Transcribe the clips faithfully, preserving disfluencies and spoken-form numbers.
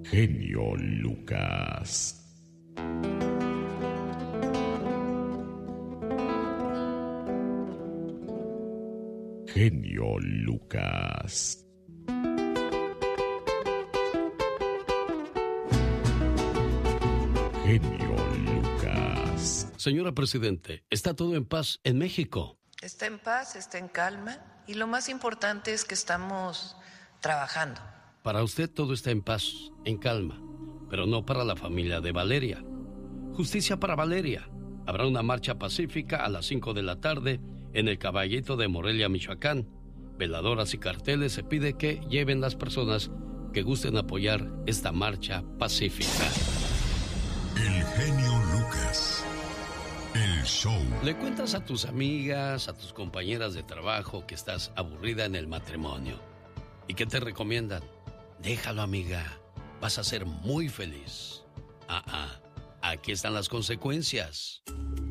Genio Lucas. Genio Lucas. Genio Lucas. Señora Presidente, ¿está todo en paz en México? Está en paz, está en calma y lo más importante es que estamos trabajando. Para usted todo está en paz, en calma, pero no para la familia de Valeria. Justicia para Valeria. Habrá una marcha pacífica a las cinco de la tarde en el Caballito de Morelia, Michoacán. Veladoras y carteles se pide que lleven las personas que gusten apoyar esta marcha pacífica. El genio Lucas. El show. Le cuentas a tus amigas, a tus compañeras de trabajo que estás aburrida en el matrimonio. ¿Y qué te recomiendan? Déjalo, amiga. Vas a ser muy feliz. Ah, ah. Aquí están las consecuencias.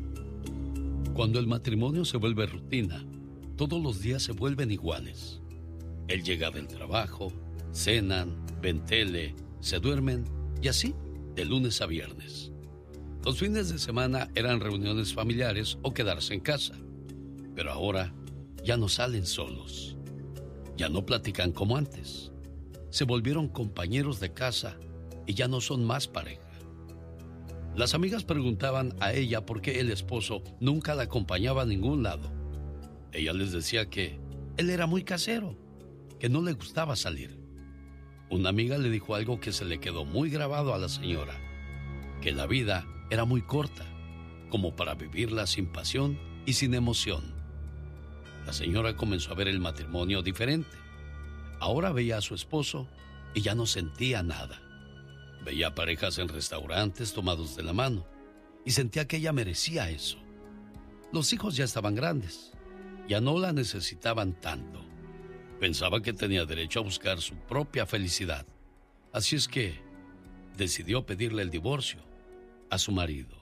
Cuando el matrimonio se vuelve rutina, todos los días se vuelven iguales. Él llega del trabajo, cenan, ven tele, se duermen y así de lunes a viernes. Los fines de semana eran reuniones familiares o quedarse en casa. Pero ahora ya no salen solos. Ya no platican como antes. Se volvieron compañeros de casa y ya no son más pareja. Las amigas preguntaban a ella por qué el esposo nunca la acompañaba a ningún lado. Ella les decía que él era muy casero, que no le gustaba salir. Una amiga le dijo algo que se le quedó muy grabado a la señora, que la vida era muy corta, como para vivirla sin pasión y sin emoción. La señora comenzó a ver el matrimonio diferente. Ahora veía a su esposo y ya no sentía nada. Veía parejas en restaurantes tomados de la mano y sentía que ella merecía eso. Los hijos ya estaban grandes, ya no la necesitaban tanto. Pensaba que tenía derecho a buscar su propia felicidad. Así es que decidió pedirle el divorcio a su marido.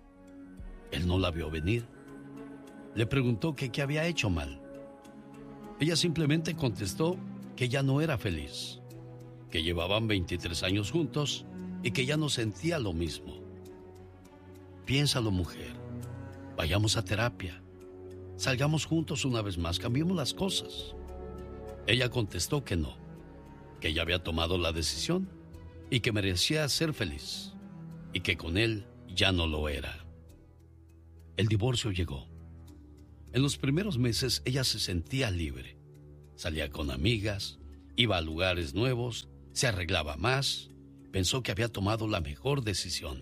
Él no la vio venir. Le preguntó que qué había hecho mal. Ella simplemente contestó que ya no era feliz, que llevaban veintitrés años juntos y que ya no sentía lo mismo. Piénsalo, mujer. Vayamos a terapia. Salgamos juntos una vez más, cambiemos las cosas. Ella contestó que no, que ella había tomado la decisión y que merecía ser feliz y que con él ya no lo era. El divorcio llegó. En los primeros meses ella se sentía libre. Salía con amigas, iba a lugares nuevos, se arreglaba más, pensó que había tomado la mejor decisión.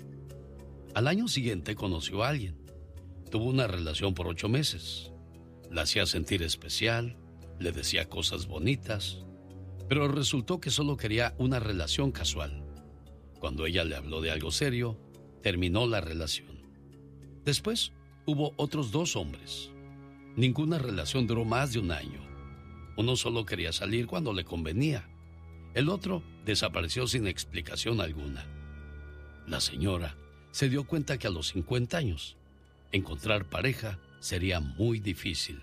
Al año siguiente conoció a alguien. Tuvo una relación por ocho meses. La hacía sentir especial, le decía cosas bonitas, pero resultó que solo quería una relación casual. Cuando ella le habló de algo serio, terminó la relación. Después hubo otros dos hombres. Ninguna relación duró más de un año. Uno solo quería salir cuando le convenía. El otro desapareció sin explicación alguna. La señora se dio cuenta que a los cincuenta años, encontrar pareja sería muy difícil.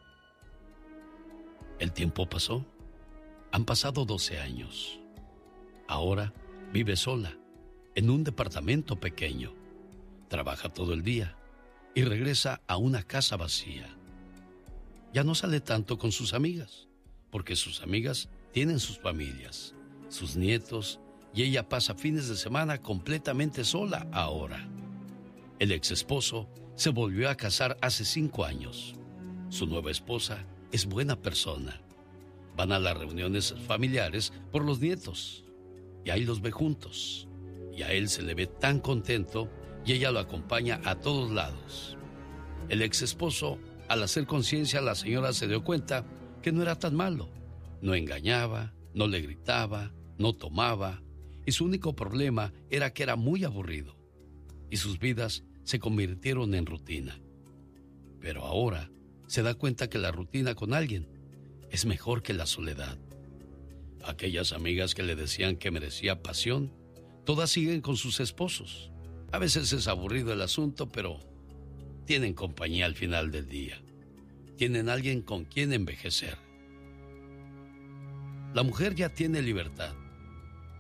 El tiempo pasó. Han pasado doce años. Ahora vive sola, en un departamento pequeño. Trabaja todo el día y regresa a una casa vacía. Ya no sale tanto con sus amigas, porque sus amigas tienen sus familias, sus nietos, y ella pasa fines de semana completamente sola ahora. El ex esposo se volvió a casar hace cinco años. Su nueva esposa es buena persona. Van a las reuniones familiares por los nietos, y ahí los ve juntos. Y a él se le ve tan contento, y ella lo acompaña a todos lados. El ex esposo, al hacer conciencia, la señora se dio cuenta que no era tan malo. No engañaba, no le gritaba, no tomaba, y su único problema era que era muy aburrido, y sus vidas se convirtieron en rutina. Pero ahora se da cuenta que la rutina con alguien es mejor que la soledad. Aquellas amigas que le decían que merecía pasión, todas siguen con sus esposos. A veces es aburrido el asunto, pero tienen compañía al final del día. Tienen alguien con quien envejecer. La mujer ya tiene libertad.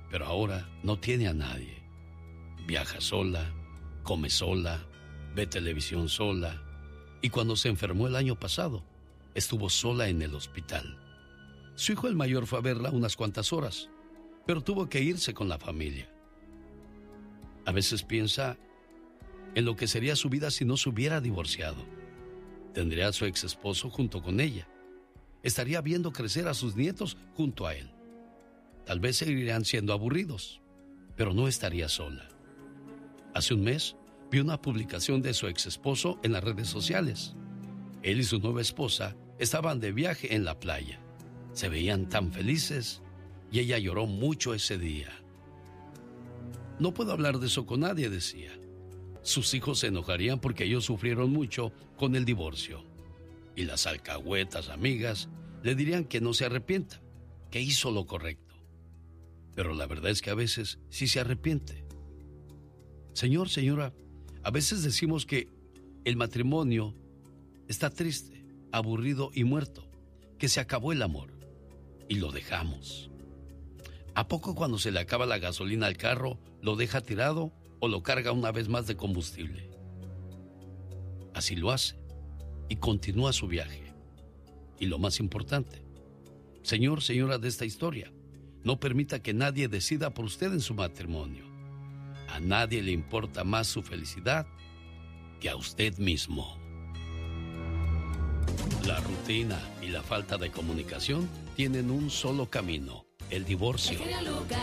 pero ahora no tiene a nadie. Viaja sola, come sola, ve televisión sola, y cuando se enfermó el año pasado, estuvo sola en el hospital. Su hijo el mayor fue a verla unas cuantas horas, pero tuvo que irse con la familia. A veces piensa en lo que sería su vida si no se hubiera divorciado. Tendría a su ex esposo junto con ella. Estaría viendo crecer a sus nietos junto a él. Tal vez seguirían siendo aburridos, pero no estaría sola. Hace un mes vi una publicación de su ex esposo en las redes sociales. Él y su nueva esposa estaban de viaje en la playa. Se veían tan felices y ella lloró mucho ese día. No puedo hablar de eso con nadie, decía. Sus hijos se enojarían porque ellos sufrieron mucho con el divorcio. Y las alcahuetas amigas le dirían que no se arrepienta, que hizo lo correcto. Pero la verdad es que a veces sí se arrepiente. Señor, señora, a veces decimos que el matrimonio está triste, aburrido y muerto, que se acabó el amor, y lo dejamos. ¿A poco cuando se le acaba la gasolina al carro, lo deja tirado o lo carga una vez más de combustible? Así lo hace y continúa su viaje. Y lo más importante, señor, señora de esta historia, no permita que nadie decida por usted en su matrimonio. A nadie le importa más su felicidad que a usted mismo. La rutina y la falta de comunicación tienen un solo camino: el divorcio.